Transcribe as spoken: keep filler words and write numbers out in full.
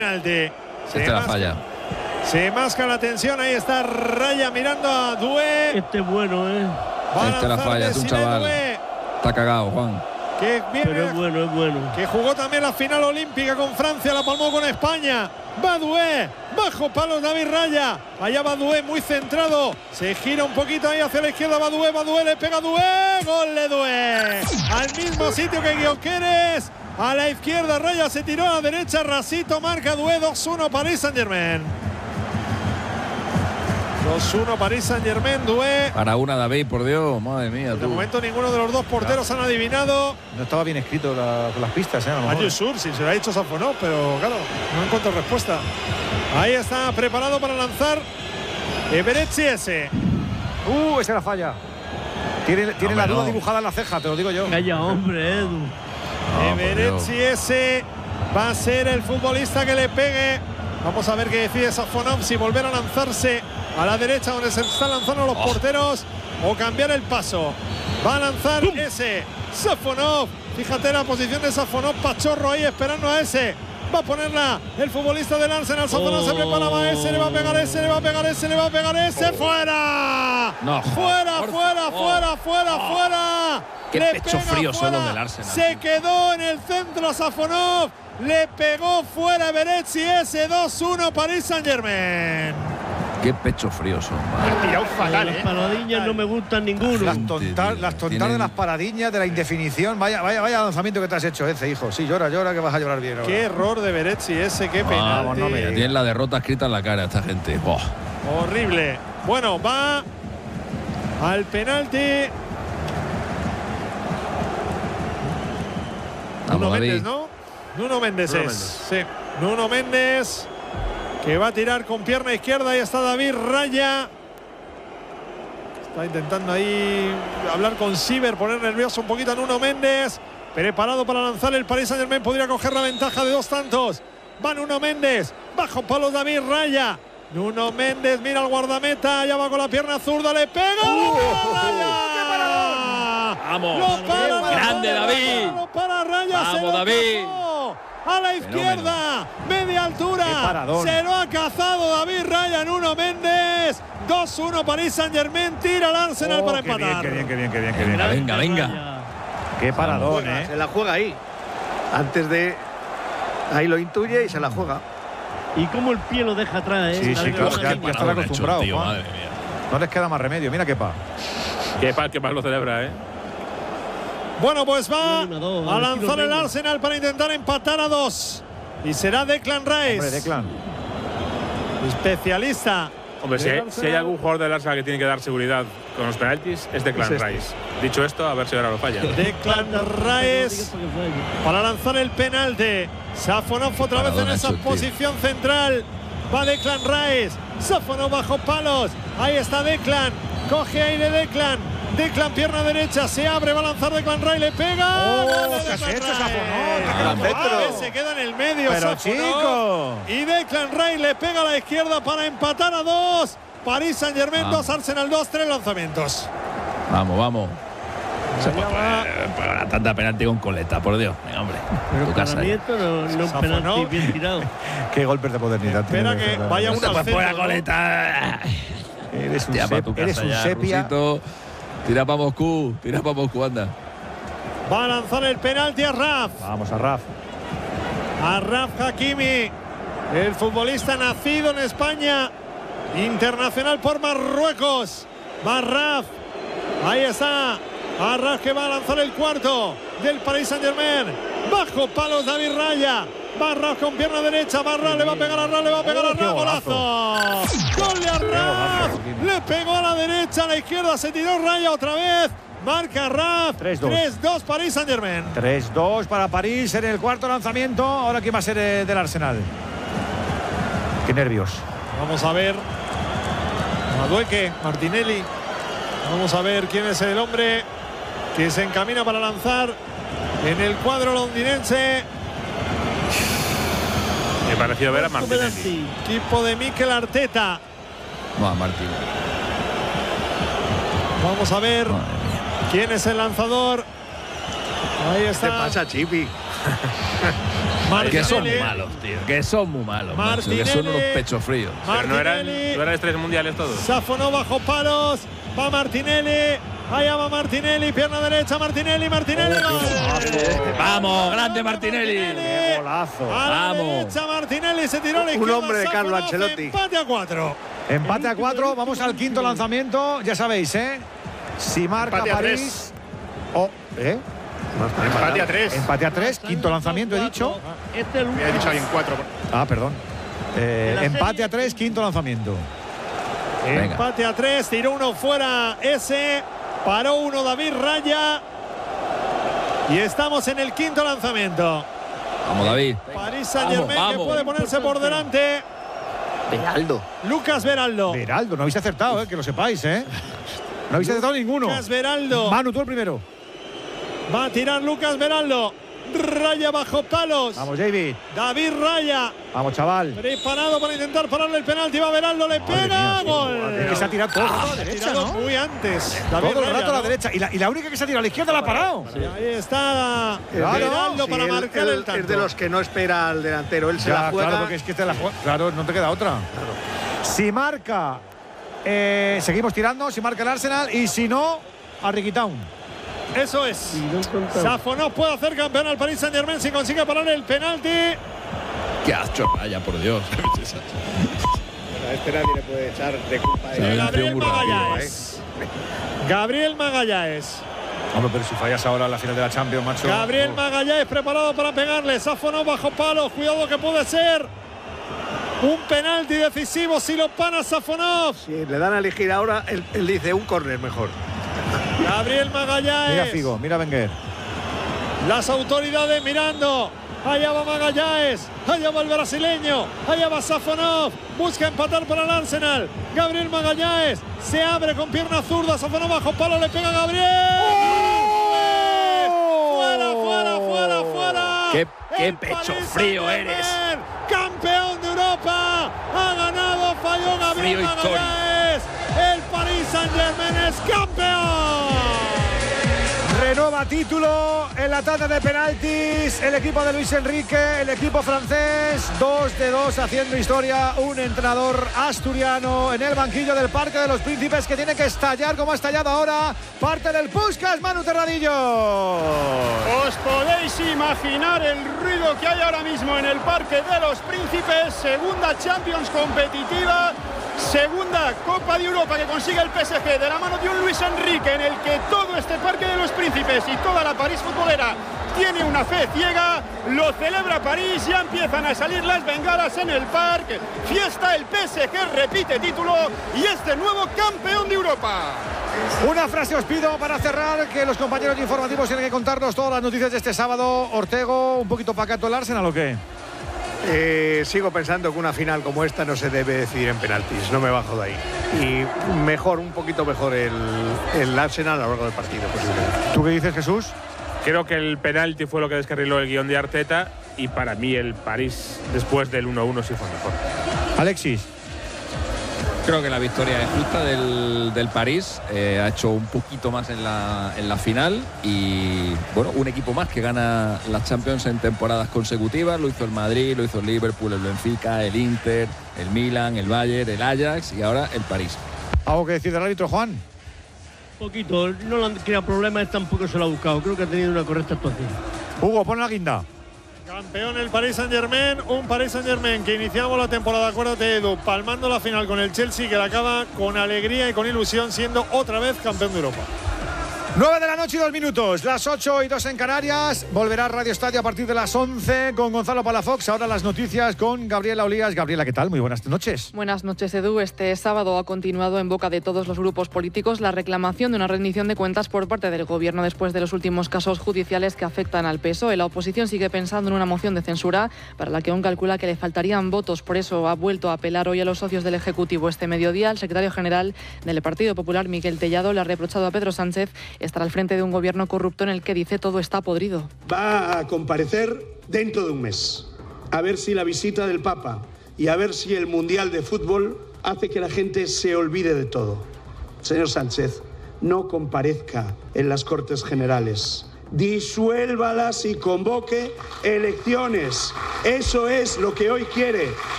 penalti. Se la falla. Se masca la tensión, ahí está Raya mirando a Doué. Este es bueno, ¿eh? Este la falla, es un chaval. Doué. Está cagado, Juan. Que viene, Pero es bueno, es bueno. Que jugó también la final olímpica con Francia, la palmó con España. Va Doué, bajo palos David Raya. Allá va Doué, muy centrado. Se gira un poquito ahí hacia la izquierda, va Doué, va Doué, le pega Doué. Gol de Doué. Al mismo sitio que Gyökeres. A la izquierda, Raya se tiró a la derecha. Rasito marca Doué, dos uno Paris Saint-Germain. dos uno Paris Saint-Germain, Doué. Para una, David, por Dios, madre mía. De tú. momento ninguno de los dos porteros claro. han adivinado. No estaba bien escrito la, con las pistas, ¿eh? A lo mejor. Ayusur, si se lo ha dicho Safonov, pero claro, no encuentro respuesta. Ahí está, preparado para lanzar Eberechi ese. Uh, esa la falla. Tiene, tiene no, la duda no. dibujada en la ceja, te lo digo yo. Calla, hombre, Edu. No, Eberechi ese va a ser el futbolista que le pegue. Vamos a ver qué decide Safonov, si volver a lanzarse a la derecha donde se están lanzando los oh. porteros o cambiar el paso. Va a lanzar ¡pum! Ese Safonov. Fíjate la posición de Safonov, Pachorro ahí esperando a ese. Va a ponerla el futbolista del Arsenal. Safonov oh. se prepara, va ese, le va a pegar ese, le va a pegar ese, le va a pegar ese. Oh. ¡Fuera! No, ¡Fuera, por fuera, favor. fuera, fuera, Oh. fuera! Qué Le pecho pega frío son fuera. los del Arsenal. Se quedó en el centro Safonov. Le pegó fuera Eberechi ese. Dos uno Paris Saint-Germain. Qué pecho frío son, madre. Ha tirado fatal, Las ¿eh? paradiñas no me gustan ninguno. Las tontas las tontas de las paradiñas, de la indefinición. Vaya, vaya, vaya lanzamiento que te has hecho ese, hijo. Sí, llora, llora, que vas a llorar bien ahora. Qué error de Eberechi ese, qué penalti. Vamos, no me digas. Tienen la derrota escrita en la cara esta gente. Boh. Horrible. Bueno, va al penalti. Nuno Vamos, Méndez, David. ¿no? Nuno Méndez Nuno es. Méndez. Sí. Nuno Méndez, que va a tirar con pierna izquierda. Ahí está David Raya. Está intentando ahí hablar con Siever, poner nervioso un poquito a Nuno Méndez. Preparado para lanzar el Paris Saint-Germain. Podría coger la ventaja de dos tantos. Va Nuno Méndez. Bajo palos David Raya. Nuno Méndez mira al guardameta. Ya va con la pierna zurda. Le pega. ¡Uh! ¡Qué paradón! Vamos. Lo para, lo Grande, para, David. Lo para Raya. Vamos, se lo David. cazó. A la izquierda. Media altura. ¡Qué paradón! Se lo ha cazado David Raya. Nuno Méndez. dos uno Paris Saint-Germain. Tira al Arsenal Oh, para qué empatar. bien, qué bien, qué bien, qué bien, qué bien. Venga, venga, Raya. venga. Qué paradón, Juega, ¿eh? se la juega ahí. Antes de. Ahí lo intuye y se la juega. Y cómo el pie lo deja atrás, ¿eh? Sí, La sí, claro, coja ya, que- ya están acostumbrados, tío, Juan. madre mía. No les queda más remedio, mira qué pa. Qué pal, qué mal lo celebra, ¿eh? Bueno, pues va Uno, dos, a al lanzar estilo el Wenger. Arsenal para intentar empatar a dos. Y será Declan Rice. Hombre, Declan. Especialista. Hombre, si hay, si hay algún jugador del Arsenal que tiene que dar seguridad con los penaltis, es Declan Es este. Rice. Dicho esto, a ver si ahora lo falla. Declan Rice para lanzar el penalti. Safonov otra vez en Maradona, esa hecho, tío. posición central. Va Declan Rice. Safonov bajo palos. Ahí está Declan. Coge aire Declan. Declan pierna derecha. Se abre. Va a lanzar Declan Rice. Le pega. Oh, Gol de ¿qué has Declan hecho, Rice. Safonov? Qué gran centro. Ah, se queda en el medio. Pero, Safonov. chico. Y Declan Rice le pega a la izquierda para empatar a dos. Paris Saint-Germain Vamos. dos, Arsenal dos, tres lanzamientos. Vamos, vamos. Se Allá puede va. poner, para tanta penalti con coleta, por Dios. Venga, hombre. Pero Tu para casa mí ya. esto no, no es Safonov. penalti bien tirado. Qué golpes de modernidad. Espera tiene, que ¿verdad? vaya No uno te al puedes poner la centro, ¿no? coleta. Eres un, Tira para tu sep- eres casa un ya, sepia. Rusito. Tira para Moscú. Tira para Moscú, anda. Va a lanzar el penalti a Raf. Vamos a Raf. A Raf Hakimi, el futbolista nacido en España, internacional por Marruecos. Va Raf. Ahí está. A Raf que va a lanzar el cuarto del Paris Saint-Germain. Bajo palos David Raya. Va Raf con pierna derecha. Va Raf, le va a pegar a Raf, le va a pegar Oh, a qué Raf. golazo. Golazo. Gol de Raf. golazo, Hakimi. Le pegó a la derecha, a la izquierda. Se tiró Raya otra vez. Marca Raf. tres dos. tres dos Paris Saint-Germain. tres dos para París en el cuarto lanzamiento. Ahora quién va a ser eh, del Arsenal. Qué nervios. Vamos a ver. Madueque, Martinelli. Vamos a ver quién es el hombre que se encamina para lanzar en el cuadro londinense. Me pareció ver a Martinelli. Penalti. Equipo de Mikel Arteta. Va, Martín. Vamos a ver Madre mía. quién es el lanzador. Ahí ¿Qué está. pasa, Chipi? Que son Martinelli. muy malos, tío. Que son muy malos, macho, que son unos pechos fríos. Pero no eran, Martinelli. no eran estrellas mundiales todos. Safonov bajo palos. Va Martinelli. Allá va Martinelli. Pierna derecha. Martinelli. Martinelli. Gol. Vamos, grande Martinelli. ¡Qué golazo! A la Vamos. derecha Martinelli se tiró a la Un izquierda. hombre de Carlo Safonov, Ancelotti. Empate a cuatro. Empate a cuatro, vamos al quinto lanzamiento. Ya sabéis, ¿eh? Si marca Empate a París. tres. O, ¿eh? Empate a tres. Empate a tres, quinto lanzamiento, he dicho. Este es el Me ha dicho alguien cuatro. Ah, perdón. Eh, En la empate serie- a tres, quinto lanzamiento. Venga. Empate a tres. Tiró uno fuera ese. Paró uno David Raya. Y estamos en el quinto lanzamiento. Vamos, David. París Saint-Germain que vamos. puede ponerse por delante. Beraldo. Lucas Beraldo. Beraldo, no habéis acertado, ¿eh? Que lo sepáis, ¿eh? No habéis acertado ninguno. Lucas Beraldo. Manu, tú el primero. Va a tirar Lucas Beraldo. Raya bajo palos. Vamos, David. David Raya. Vamos, chaval. Preparado para intentar pararle el penalti. Va Beraldo, le Madre pega. mía, sí. Gol. Es que se ha tirado todo a la Ha derecha, tirado ¿no? muy antes. David Todo el Raya, rato a la ¿no? derecha. Y la, y la única que se ha tirado a la izquierda la ha parado. Y ahí está Claro. Beraldo Sí, para él- marcar él el tanto. Es de los que no espera al delantero. Él se Ya, la juega. claro, porque es que te la juega. Claro, no te queda otra. Si marca, eh, seguimos tirando. Si marca el Arsenal. Y si no, a Riquitown. Eso es. Safonov puede hacer campeón al Paris Saint-Germain si consigue parar el penalti. Qué asco, Raya, por Dios. A este nadie le puede echar de culpa Sí. de Gabriel muy rápido, Magallanes. Gabriel Magallanes. Hombre, pero si fallas ahora en la final de la Champions, macho. Gabriel Oh. Magallanes preparado para pegarle. Safonov bajo palos. Cuidado que puede ser un penalti decisivo si lo para Safonov. Si le dan a elegir ahora, él, él dice un córner mejor. Gabriel Mira Magallanes. Figo, mira Wenger. Las autoridades mirando. Allá va Magallanes. Allá va el brasileño. Allá va Safonov. Busca empatar para el Arsenal. Gabriel Magallanes. Se abre con pierna zurda. Safonov bajo palo. Le pega a Gabriel. Fuera, fuera, fuera, fuera. Qué- qué El pecho Paris frío Saint-Germain, eres. Campeón de Europa. Ha ganado. Falló Gabriel Frío histórico. Magallanes. El Paris Saint-Germain es campeón. Renueva título en la tanda de penaltis. El equipo de Luis Enrique, el equipo francés. Dos de dos haciendo historia. Un entrenador asturiano en el banquillo del Parque de los Príncipes que tiene que estallar como ha estallado ahora. Parte del Puskás, Manu Terradillo. Os podéis imaginar el ruido que hay ahora mismo en el Parque de los Príncipes. Segunda Champions competitiva. Segunda Copa de Europa que consigue el P S G de la mano de un Luis Enrique en el que todo este Parque de los Príncipes y toda la París futbolera tiene una fe ciega. Lo celebra París, ya empiezan a salir las bengalas en el parque. Fiesta, el P S G repite título y es de nuevo campeón de Europa. Una frase os pido para cerrar, que los compañeros informativos tienen que contarnos todas las noticias de este sábado. Ortego, un poquito pacato el Arsenal ¿o qué? Eh, sigo pensando que una final como esta no se debe decidir en penaltis. No me bajo de ahí. Y mejor, un poquito mejor el, el Arsenal a lo largo del partido, posiblemente. ¿Tú qué dices, Jesús? Creo que el penalti fue lo que descarriló el guión de Arteta y para mí el París después del uno uno sí fue mejor. Alexis. Creo que la victoria es justa del, del París. Eh, ha hecho un poquito más en la, en la final y, bueno, un equipo más que gana las Champions en temporadas consecutivas. Lo hizo el Madrid, lo hizo el Liverpool, el Benfica, el Inter, el Milan, el Bayern, el Ajax y ahora el París. ¿Algo que decir del árbitro, Juan? Poquito, no le han creado problemas, tampoco se lo ha buscado. Creo que ha tenido una correcta actuación. Hugo, pon la guinda. Campeón el Paris Saint-Germain, un Paris Saint-Germain que iniciamos la temporada, acuérdate Edu, palmando la final con el Chelsea, que la acaba con alegría y con ilusión siendo otra vez campeón de Europa. nueve de la noche y dos minutos, las ocho y dos en Canarias. Volverá Radio Estadio a partir de las once con Gonzalo Palafox. Ahora las noticias con Gabriela Olías. Gabriela, ¿qué tal? Muy buenas noches. Buenas noches, Edu. Este sábado ha continuado en boca de todos los grupos políticos la reclamación de una rendición de cuentas por parte del Gobierno después de los últimos casos judiciales que afectan al P S O E. La oposición sigue pensando en una moción de censura para la que aún calcula que le faltarían votos. Por eso ha vuelto a apelar hoy a los socios del Ejecutivo. Este mediodía, el secretario general del Partido Popular, Miquel Tellado, le ha reprochado a Pedro Sánchez estar al frente de un gobierno corrupto en el que dice todo está podrido. Va a comparecer dentro de un mes, a ver si la visita del Papa y a ver si el Mundial de Fútbol hace que la gente se olvide de todo. Señor Sánchez, no comparezca en las Cortes Generales, disuélvalas y convoque elecciones. Eso es lo que hoy quiere